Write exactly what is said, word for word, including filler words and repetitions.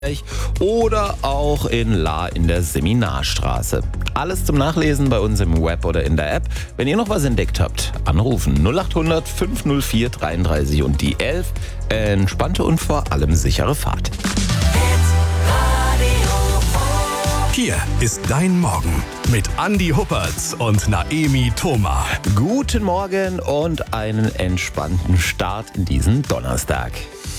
oder auch in Lahr in der Seminarstraße. Alles zum Nachlesen bei uns im Web oder in der App. Wenn ihr noch was entdeckt habt, anrufen null acht hundert fünf null vier dreiunddreißig und die elf. Entspannte und vor allem sichere Fahrt. Hier ist dein Morgen mit Andi Huppertz und Naemi Thoma. Guten Morgen und einen entspannten Start in diesen Donnerstag.